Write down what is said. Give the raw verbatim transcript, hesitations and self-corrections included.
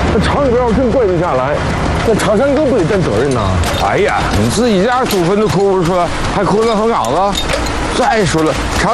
那厂里边要真关不下来，那厂商更不得担责任呐。 哎呀，你自己家祖坟都哭不出来，还哭那横岗子？再说了，厂